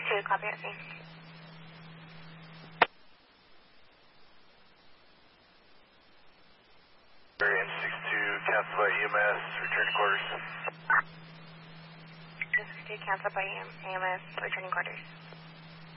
2, copy at me. N62, cancel by EMS, return quarters. N62, cancel by EMS, returning quarters.